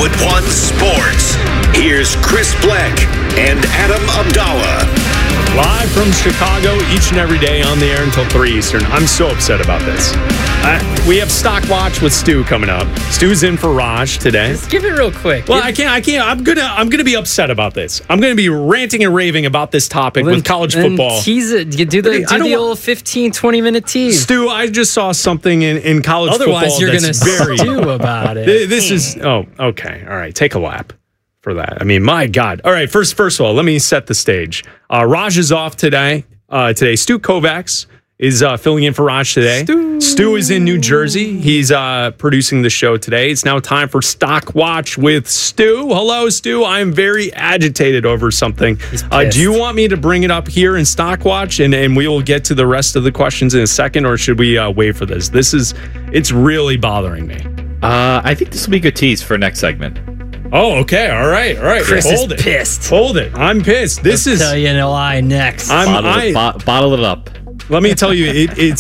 with One Sports. Here's Chris Bleck and Adam Abdallah. Live from Chicago each and every day on the air until 3 Eastern. I'm so upset about this. We have Stock Watch with Stu coming up. Stu's in for Raj today. Just give it real quick. Well, I can't. I'm gonna be upset about this. I'm gonna be ranting and raving about this topic with college football. Tease it. You do the old 15, 20-minute tease. Stu, I just saw something in college football. Otherwise, you're gonna stew about it. This is. Oh, okay. All right. Take a lap for that. I mean, my God. All right. First of all, let me set the stage. Raj is off today. Stu Kovacs is filling in for Raj today. Stu is in New Jersey. He's producing the show today. It's now time for Stock Watch with Stu. Hello, Stu. I'm very agitated over something. Do you want me to bring it up here in Stock Watch and we will get to the rest of the questions in a second, or should we wait for this? It's really bothering me. I think this will be a good tease for next segment. Oh, okay. All right. Chris is pissed. Hold it. I'm pissed. I'll tell you no lie next. Bottle it up. Let me tell you,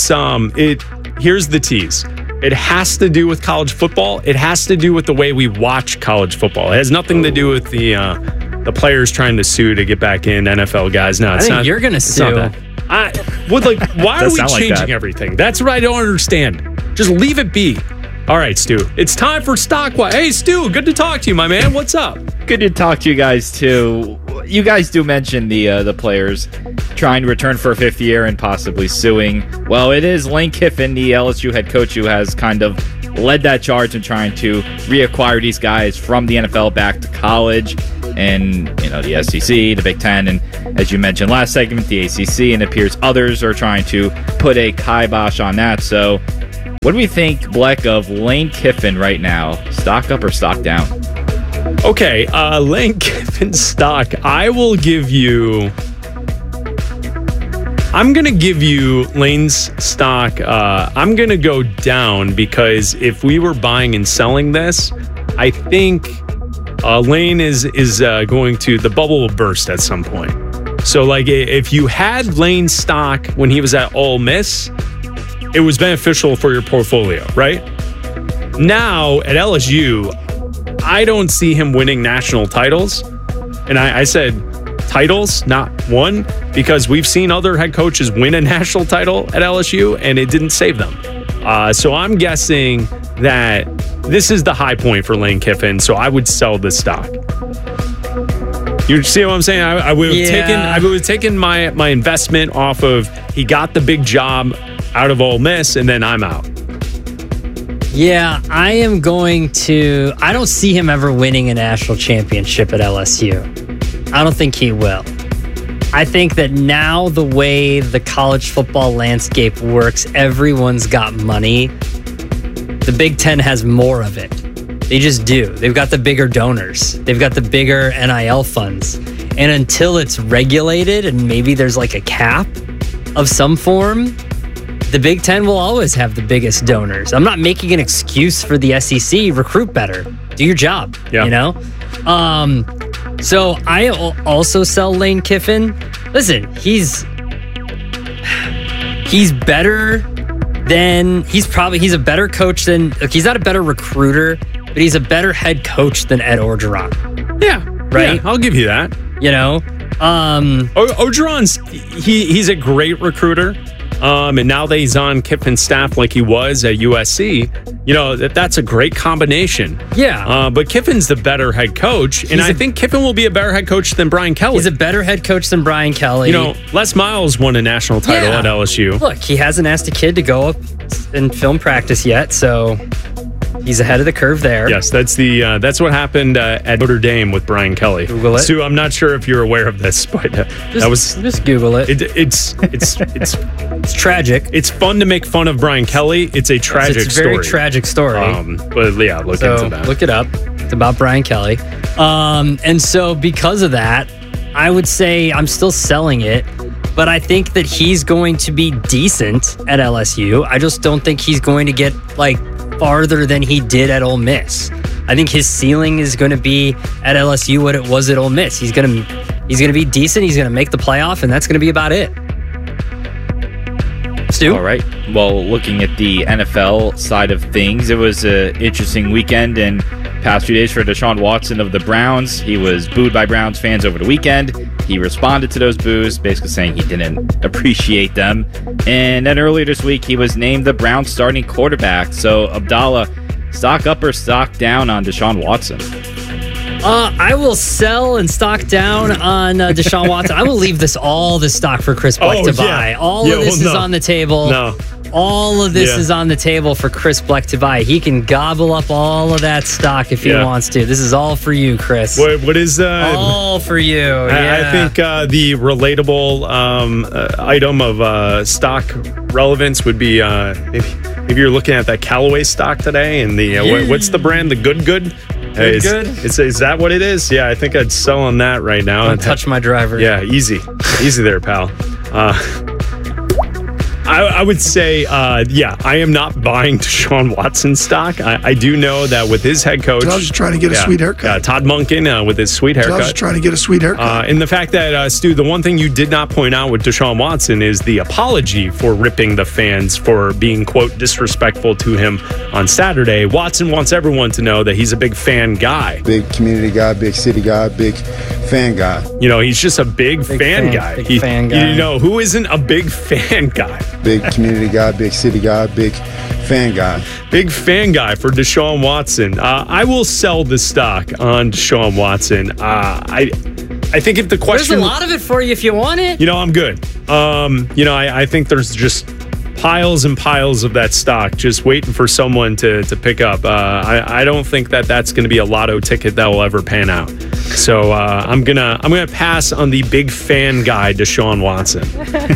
here's the tease. It has to do with college football. It has to do with the way we watch college football. It has nothing to do with the players trying to sue to get back in, NFL guys. No, it's I think not. You're going to sue. Why are we changing everything? That's what I don't understand. Just leave it be. All right, Stu. It's time for Stock Watch. Hey, Stu, good to talk to you, my man. What's up? Good to talk to you guys, too. You guys do mention the players trying to return for a fifth year and possibly suing. Well, it is Lane Kiffin, the LSU head coach, who has kind of led that charge in trying to reacquire these guys from the NFL back to college. And, the SEC, the Big Ten, and as you mentioned last segment, the ACC, and it appears others are trying to put a kibosh on that. So what do we think, Bleck, of Lane Kiffin right now? Stock up or stock down? Okay, Lane Kiffin stock. I'm going to give you Lane's stock. I'm going to go down because if we were buying and selling this, I think Lane is going to, the bubble will burst at some point. So, if you had Lane's stock when he was at Ole Miss, it was beneficial for your portfolio, right? Now, at LSU, I don't see him winning national titles. And I said titles, not one, because we've seen other head coaches win a national title at LSU, and it didn't save them. So I'm guessing that this is the high point for Lane Kiffin, so I would sell this stock. You see what I'm saying? I would have taken my investment off of, he got the big job out of Ole Miss, and then I'm out. Yeah, I don't see him ever winning a national championship at LSU. I don't think he will. I think that now the way the college football landscape works, everyone's got money. The Big Ten has more of it. They just do. They've got the bigger donors. They've got the bigger NIL funds. And until it's regulated and maybe there's a cap of some form, the Big Ten will always have the biggest donors. I'm not making an excuse for the SEC. Recruit better. Do your job. Yeah. So I also sell Lane Kiffin. Listen, he's better than he's a better coach than he's not a better recruiter, but he's a better head coach than Ed Orgeron. Yeah. Right. Yeah, I'll give you that. Orgeron's he's a great recruiter. And now that he's on Kiffin's staff like he was at USC, that's a great combination. Yeah. But Kiffin's the better head coach, and I think Kiffin will be a better head coach than Brian Kelly. He's a better head coach than Brian Kelly. Les Miles won a national title at LSU. Look, he hasn't asked a kid to go up and film practice yet, so he's ahead of the curve there. Yes, that's what happened at Notre Dame with Brian Kelly. Google it. Sue, I'm not sure if you're aware of this, but just Google it. It's tragic. It's fun to make fun of Brian Kelly. It's a tragic story. It's a very tragic story. But yeah, look into that. Look it up. It's about Brian Kelly. And so because of that, I would say I'm still selling it. But I think that he's going to be decent at LSU. I just don't think he's going to get farther than he did at Ole Miss. I think his ceiling is going to be at LSU what it was at Ole Miss. He's going to be decent. He's going to make the playoff, and that's going to be about it. Stu? All right. Well, looking at the NFL side of things, it was an interesting weekend in past few days for Deshaun Watson of the Browns. He was booed by Browns fans over the weekend. He responded to those boos, basically saying he didn't appreciate them. And then earlier this week, he was named the Browns starting quarterback. So, Abdallah, stock up or stock down on Deshaun Watson? I will sell and stock down on Deshaun Watson. I will leave all this stock for Chris Bleck to buy. All of this is on the table. No. All of this is on the table for Chris Bleck to buy. He can gobble up all of that stock if he wants to. This is all for you, Chris. What is all for you? I think the relatable item of stock relevance would be maybe you're looking at that Callaway stock today, and the what's the brand? The Good. Is that what it is? Yeah, I think I'd sell on that right now. Don't touch my driver. Yeah, easy there, pal. I would say, I am not buying Deshaun Watson stock. I do know that with his head coach. Todd's trying to get a sweet haircut. Todd Monken with his sweet haircut. Todd's trying to get a sweet haircut. And the fact that, Stu, the one thing you did not point out with Deshaun Watson is the apology for ripping the fans for being, quote, disrespectful to him on Saturday. Watson wants everyone to know that he's a big fan guy. Big community guy, big city guy, big fan guy. You know, he's just a big fan guy. Big fan guy. You know, who isn't a big fan guy? Big community guy, big city guy, big fan guy. Big fan guy for Deshaun Watson. I will sell the stock on Deshaun Watson. I think if the question... There's a lot of it for you if you want it. You know, I'm good. I think there's just piles and piles of that stock just waiting for someone to pick up. I don't think that's going to be a lotto ticket that will ever pan out. So I'm gonna pass on the big fan guy, Deshaun Watson.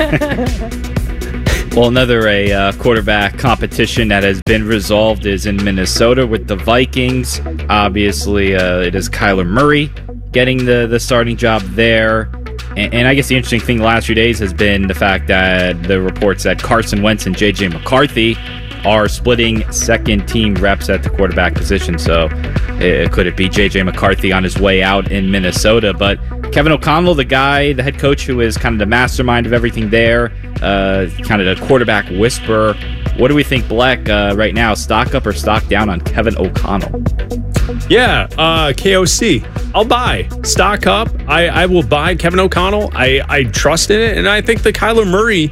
Well, another quarterback competition that has been resolved is in Minnesota with the Vikings. Obviously, it is Kyler Murray getting the starting job there. And I guess the interesting thing the last few days has been the fact that the reports that Carson Wentz and J.J. McCarthy are splitting second-team reps at the quarterback position. So could it be J.J. McCarthy on his way out in Minnesota? But Kevin O'Connell, the head coach who is kind of the mastermind of everything there, kind of the quarterback whisperer. What do we think, Bleck, right now? Stock up or stock down on Kevin O'Connell? Yeah, KOC. I'll buy. Stock up. I will buy Kevin O'Connell. I trust in it. And I think the Kyler Murray,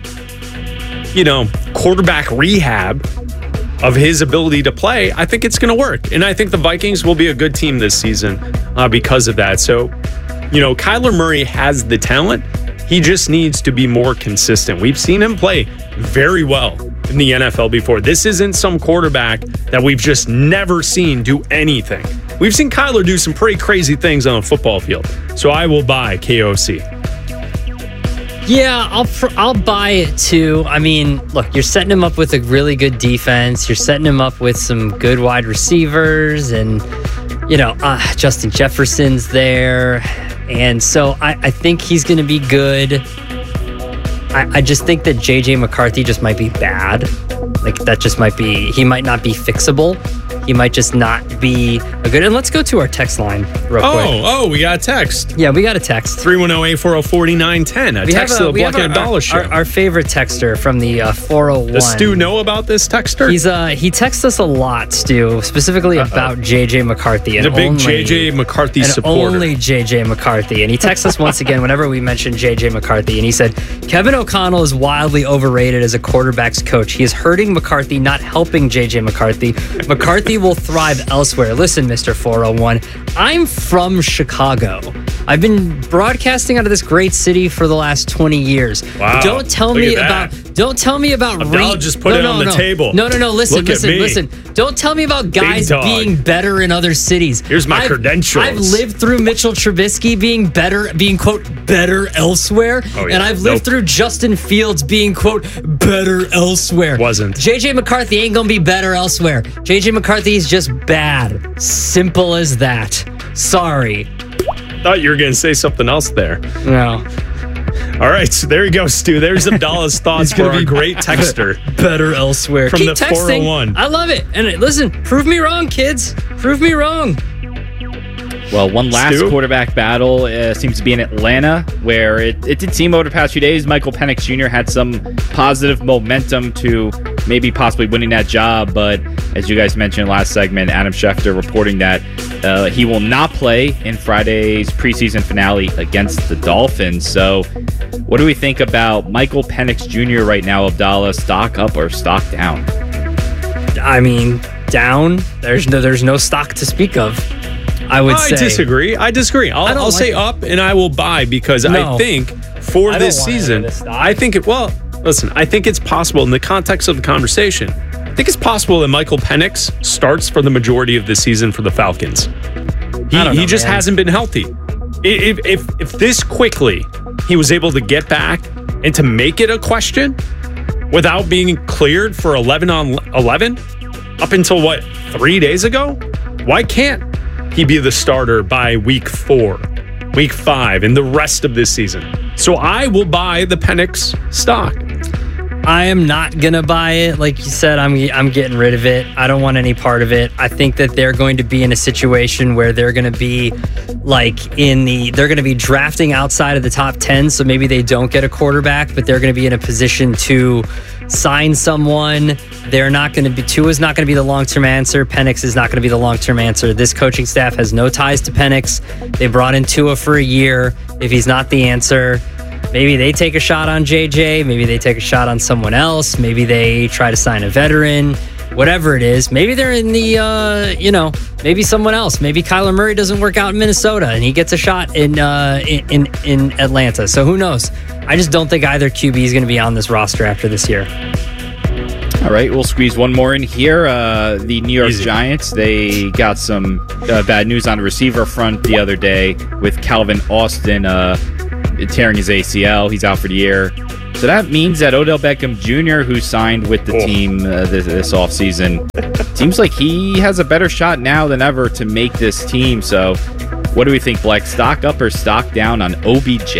quarterback rehab of his ability to play, I think it's going to work. And I think the Vikings will be a good team this season because of that. So, Kyler Murray has the talent. He just needs to be more consistent. We've seen him play very well in the NFL before. This isn't some quarterback that we've just never seen do anything. We've seen Kyler do some pretty crazy things on a football field. So I will buy KOC. Yeah, I'll buy it too. I mean, look, you're setting him up with a really good defense. You're setting him up with some good wide receivers, and Justin Jefferson's there. And so I think he's going to be good. I just think that J.J. McCarthy just might be bad. He might not be fixable. He might just not be a good. And let's go to our text line real quick. Oh, we got a text. Yeah, we got a text. 310-840-4910. A text to the Bleck and Abdallah show. Our favorite texter from the 401. Does Stu know about this texter? He texts us a lot, Stu, specifically about J.J. McCarthy. He's a big J.J. McCarthy supporter. Only J.J. McCarthy. And he texts us once again whenever we mention J.J. McCarthy. And he said, Kevin O'Connell is wildly overrated as a quarterback's coach. He is hurting McCarthy, not helping J.J. McCarthy. McCarthy will thrive elsewhere. Listen, Mr. 401, I'm from Chicago. I've been broadcasting out of this great city for the last 20 years. Wow. Don't tell me about Abdallah just put it on the table. No. Listen. Don't tell me about guys being better in other cities. Here's my credentials. I've lived through Mitchell Trubisky being quote better elsewhere. Oh, yeah. And I've lived through Justin Fields being quote better elsewhere. Wasn't. JJ McCarthy ain't gonna be better elsewhere. JJ McCarthy is just bad. Simple as that. Sorry. Thought you were going to say something else there. No. All right, so there you go, Stu. There's Abdallah's thoughts for our great texter. Better elsewhere. From Keep the texting. 401. I love it. And listen, prove me wrong, kids. Prove me wrong. Well, one last quarterback battle seems to be in Atlanta, where it did seem over the past few days Michael Penix Jr. had some positive momentum to maybe possibly winning that job. But as you guys mentioned last segment, Adam Schefter reporting that he will not play in Friday's preseason finale against the Dolphins. So what do we think about Michael Penix Jr. right now, Abdallah? Stock up or stock down? I mean, down. There's no stock to speak of. I would say. I disagree. I'll say up, and I will buy because I think for this season, I think it's possible in the context of the conversation. I think it's possible that Michael Penix starts for the majority of the season for the Falcons. He just hasn't been healthy. If this quickly he was able to get back and to make it a question without being cleared for 11 on 11 up until 3 days ago, why can't he be the starter by week 4, week 5, and the rest of this season? So I will buy the Penix stock. I am not going to buy it. Like you said, I'm getting rid of it. I don't want any part of it. I think that they're going to be in a situation where they're going to be they're going to be drafting outside of the top 10. So maybe they don't get a quarterback, but they're going to be in a position to sign someone. Tua's not going to be the long-term answer. Penix is not going to be the long-term answer. This coaching staff has no ties to Penix. They brought in Tua for a year. If he's not the answer, maybe they take a shot on JJ. Maybe they take a shot on someone else. Maybe they try to sign a veteran. Whatever it is. Maybe they're in the, maybe someone else. Maybe Kyler Murray doesn't work out in Minnesota and he gets a shot in Atlanta. So who knows? I just don't think either QB is going to be on this roster after this year. All right, we'll squeeze one more in here. The New York Giants, they got some bad news on the receiver front the other day with Calvin Austin tearing his ACL. He's out for the year. So that means that Odell Beckham Jr., who signed with the team this offseason, seems like he has a better shot now than ever to make this team. So what do we think, Black? Stock up or stock down on OBJ?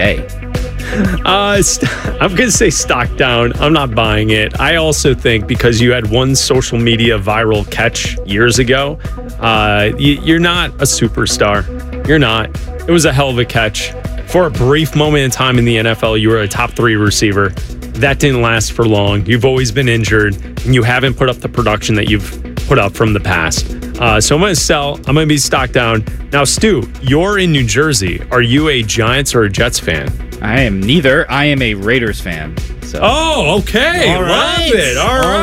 I'm going to say stock down. I'm not buying it. I also think because you had one social media viral catch years ago, you're not a superstar. You're not. It was a hell of a catch. For a brief moment in time in the NFL, you were a top 3 receiver. That didn't last for long. You've always been injured, and you haven't put up the production that you've put up from the past. So I'm going to sell. I'm going to be stock down. Now, Stu, you're in New Jersey. Are you a Giants or a Jets fan? I am neither. I am a Raiders fan. So. Oh, okay. All right. Love it.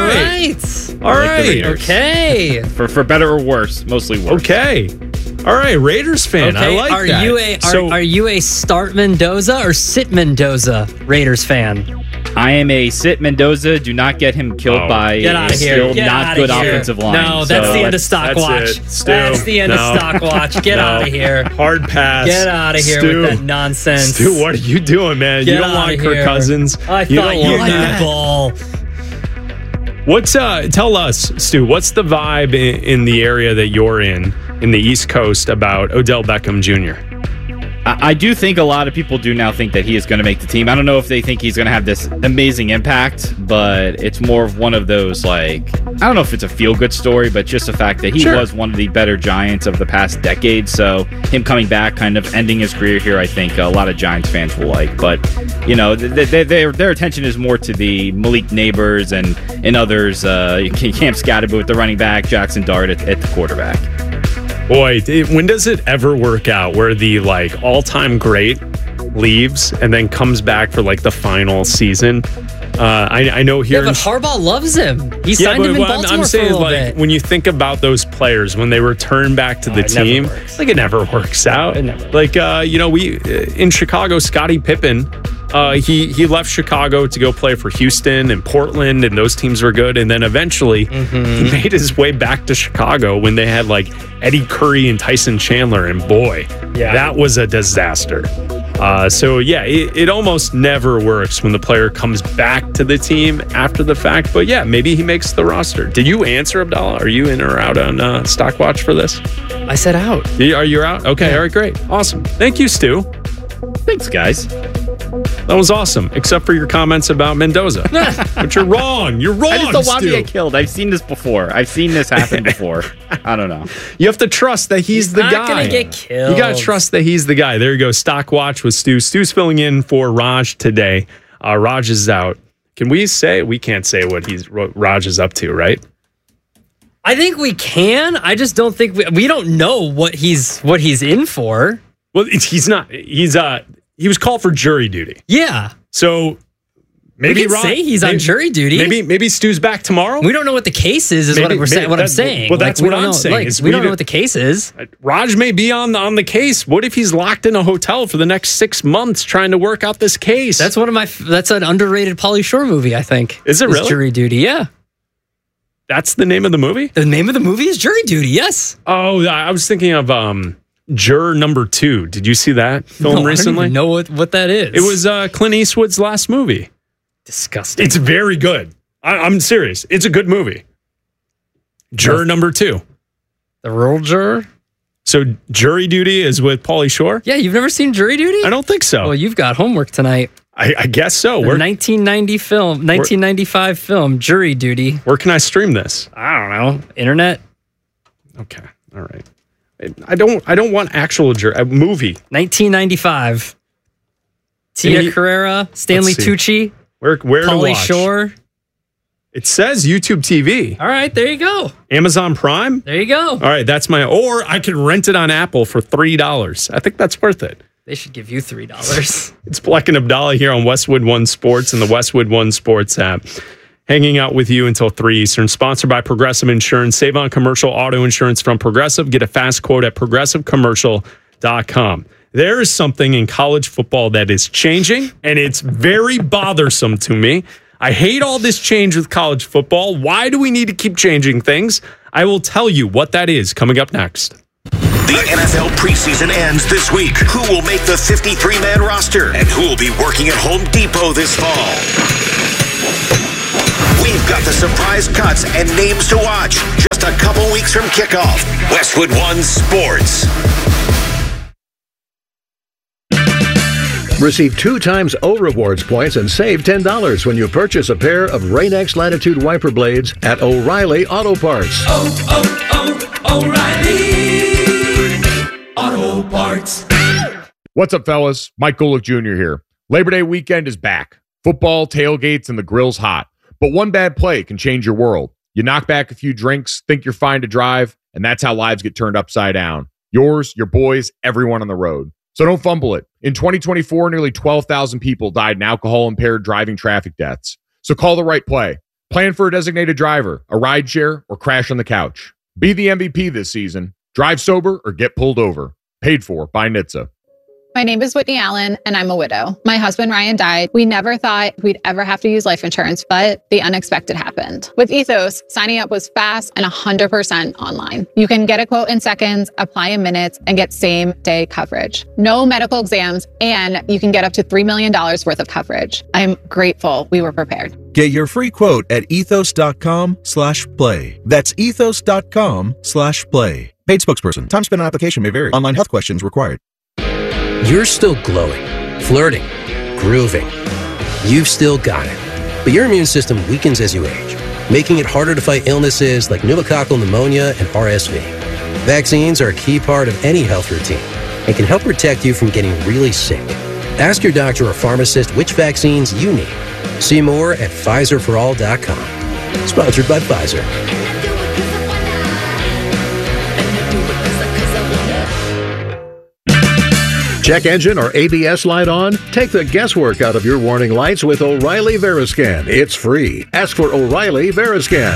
All right. Okay. For better or worse, mostly worse. Okay. All right, Raiders fan. Okay. I like that. Are you a start Mendoza or sit Mendoza Raiders fan? I am a sit Mendoza. Do not get him killed by a still not good offensive line. No, that's the end of stock watch. That's the end of stock watch. Get out of here. Hard pass. Get out of here with that nonsense. Stu, what are you doing, man? You don't want Kirk Cousins. I thought you liked that ball. What's tell us, Stu, what's the vibe in the area that you're in the East Coast about Odell Beckham Jr.? I do think a lot of people do now think that he is going to make the team. I don't know if they think he's going to have this amazing impact, but it's more of one of those, I don't know if it's a feel-good story, but just the fact that he was one of the better Giants of the past decade. So him coming back, kind of ending his career here, I think a lot of Giants fans will like. But, their attention is more to the Malik Neighbors and others, Cam Scatterbo with the running back, Jackson Dart at the quarterback. Boy, when does it ever work out where the all-time great leaves and then comes back for the final season? I know here. Yeah, but Harbaugh loves him. He signed him in Baltimore I'm saying for a little bit. When you think about those players when they return back to the team, it never works out. It never we in Chicago, Scottie Pippen. He left Chicago to go play for Houston and Portland, and those teams were good. And then eventually he made his way back to Chicago when they had Eddie Curry and Tyson Chandler. And boy, that was a disaster. It almost never works when the player comes back to the team after the fact. But maybe he makes the roster. Did you answer, Abdallah? Are you in or out on Stock Watch for this? I said out. Are you out? Okay, all right, great. Awesome. Thank you, Stu. Thanks, guys. That was awesome, except for your comments about Mendoza. But you're wrong. You're wrong, I just don't want to Stu. get killed. I've seen this before. I've seen this happen before. I don't know. You have to trust that he's the guy. Not going to get killed. You got to trust that he's the guy. There you go. Stock Watch with Stu. Stu's filling in for Raj today. Raj is out. Can we say we can't say what Raj is up to, right? I think we can. I just don't think we don't know what he's in for. Well, he's not. He was called for jury duty. Yeah. So maybe we can say he's on jury duty. Maybe Stu's back tomorrow. We don't know what the case is what we're saying. What I'm saying. Well, that's what I'm saying. We don't know what the case is. Raj may be on the case. What if he's locked in a hotel for the next 6 months trying to work out this case? That's that's an underrated Pauly Shore movie, I think. Is it really? Jury Duty, yeah. That's the name of the movie? The name of the movie is Jury Duty, yes. Oh, I was thinking of Juror Number 2. Did you see that film recently? I don't even know what that is. It was Clint Eastwood's last movie. Disgusting. It's very good. I'm serious. It's a good movie. Juror Number 2. The Rural Juror? So Jury Duty is with Pauly Shore? Yeah, you've never seen Jury Duty? I don't think so. Well, you've got homework tonight. I guess so. The 1995 film, Jury Duty. Where can I stream this? I don't know. Internet? Okay. All right. I don't want actual movie. 1995. Tia Carrera, Stanley Tucci. Where Pauly to watch? Shore. It says YouTube TV. All right, there you go. Amazon Prime. There you go. All right, that's or I could rent it on Apple for $3. I think that's worth it. They should give you $3. It's Bleck and Abdallah here on Westwood One Sports and the Westwood One Sports app. Hanging out with you until 3 Eastern. Sponsored by Progressive Insurance. Save on commercial auto insurance from Progressive. Get a fast quote at progressivecommercial.com. There is something in college football that is changing, and it's very bothersome to me. I hate all this change with college football. Why do we need to keep changing things? I will tell you what that is coming up next. The NFL preseason ends this week. Who will make the 53-man roster? And who will be working at Home Depot this fall? We've got the surprise cuts and names to watch. Just a couple weeks from kickoff. Westwood One Sports. Receive 2 times O Rewards points and save $10 when you purchase a pair of Rain-X Latitude wiper blades at O'Reilly Auto Parts. O'Reilly Auto Parts. What's up, fellas? Mike Golick Jr. here. Labor Day weekend is back. Football, tailgates, and the grill's hot. But one bad play can change your world. You knock back a few drinks, think you're fine to drive, and that's how lives get turned upside down. Yours, your boys, everyone on the road. So don't fumble it. In 2024, nearly 12,000 people died in alcohol-impaired driving traffic deaths. So call the right play. Plan for a designated driver, a rideshare, or crash on the couch. Be the MVP this season. Drive sober or get pulled over. Paid for by NHTSA. My name is Whitney Allen, and I'm a widow. My husband, Ryan, died. We never thought we'd ever have to use life insurance, but the unexpected happened. With Ethos, signing up was fast and 100% online. You can get a quote in seconds, apply in minutes, and get same-day coverage. No medical exams, and you can get up to $3 million worth of coverage. I'm grateful we were prepared. Get your free quote at ethos.com/play. That's ethos.com/play. Paid spokesperson. Time spent on application may vary. Online health questions required. You're still glowing, flirting, grooving. You've still got it. But your immune system weakens as you age, making it harder to fight illnesses like pneumococcal pneumonia and RSV. Vaccines are a key part of any health routine and can help protect you from getting really sick. Ask your doctor or pharmacist which vaccines you need. See more at PfizerForAll.com. Sponsored by Pfizer. Check engine or ABS light on? Take the guesswork out of your warning lights with O'Reilly Veriscan. It's free. Ask for O'Reilly Veriscan.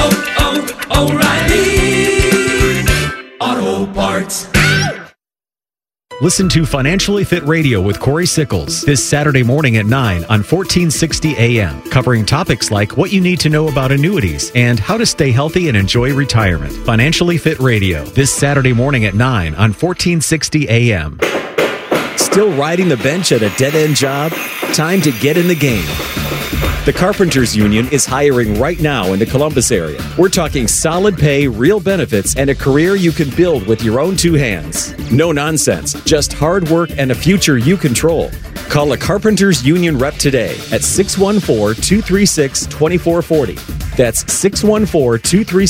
O'Reilly Auto Parts. Listen to Financially Fit Radio with Corey Sickles this Saturday morning at 9 on 1460 AM, covering topics like what you need to know about annuities and how to stay healthy and enjoy retirement. Financially Fit Radio this Saturday morning at 9 on 1460 AM. Still riding the bench at a dead-end job? Time to get in the game. The Carpenters Union is hiring right now in the Columbus area. We're talking solid pay, real benefits, and a career you can build with your own 2 hands. No nonsense, just hard work and a future you control. Call a Carpenters Union rep today at 614-236-2440. That's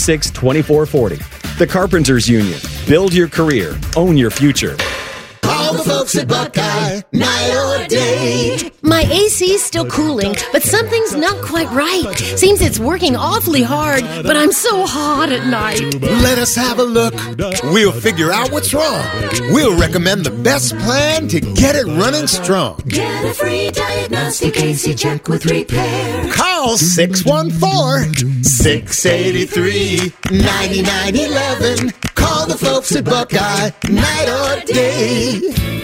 614-236-2440. The Carpenters Union. Build your career. Own your future. Call Call the folks at Buckeye, night or day. My AC's still cooling, but something's not quite right. Seems it's working awfully hard, but I'm so hot at night. Let us have a look. We'll figure out what's wrong. We'll recommend the best plan to get it running strong. Get a free diagnostic AC check with repair. Call 614-683-9911. Call the folks at Buckeye, night or day.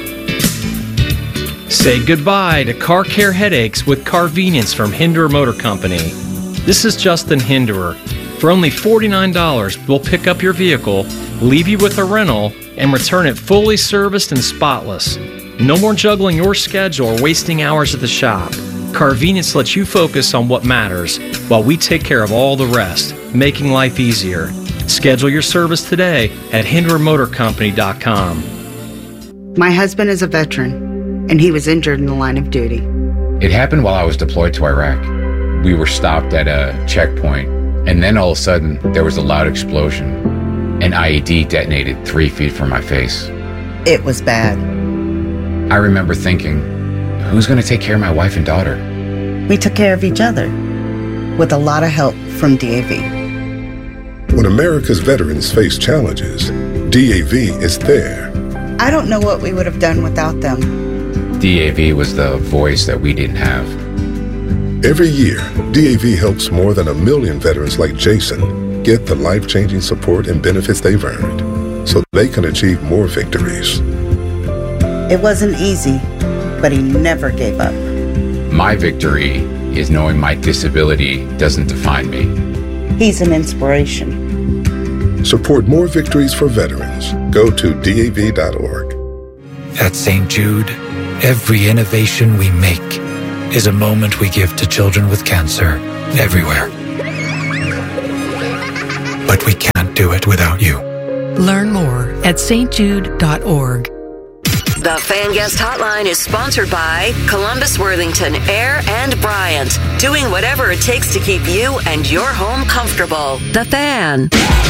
Say goodbye to car care headaches with Carvenience from Hinderer Motor Company. This is Justin Hinderer. For only $49, we'll pick up your vehicle, leave you with a rental, and return it fully serviced and spotless. No more juggling your schedule or wasting hours at the shop. Carvenience lets you focus on what matters while we take care of all the rest, making life easier. Schedule your service today at HindererMotorCompany.com. My husband is a veteran, and he was injured in the line of duty. It happened while I was deployed to Iraq. We were stopped at a checkpoint, and then all of a sudden, there was a loud explosion. An IED detonated 3 feet from my face. It was bad. I remember thinking, who's going to take care of my wife and daughter? We took care of each other, with a lot of help from DAV. When America's veterans face challenges, DAV is there. I don't know what we would have done without them. DAV was the voice that we didn't have. Every year, DAV helps more than 1 million veterans like Jason get the life-changing support and benefits they've earned so they can achieve more victories. It wasn't easy, but he never gave up. My victory is knowing my disability doesn't define me. He's an inspiration. Support more victories for veterans. Go to DAV.org. At St. Jude, every innovation we make is a moment we give to children with cancer everywhere. But we can't do it without you. Learn more at stjude.org. The Fan Guest Hotline is sponsored by Columbus, Worthington, Air, and Bryant, doing whatever it takes to keep you and your home comfortable. The Fan.